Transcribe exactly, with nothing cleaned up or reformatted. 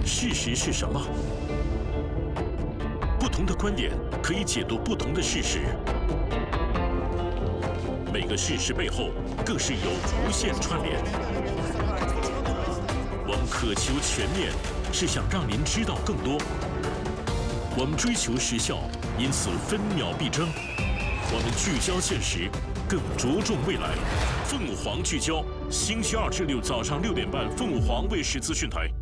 事实是什么？不同的观点可以解读不同的事实，每个事实背后更是有无限串联。我们渴求全面，是想让您知道更多。我们追求时效，因此分秒必争。我们聚焦现实，更着重未来。凤凰聚焦，星期二至六早上六点半，凤凰卫视资讯台。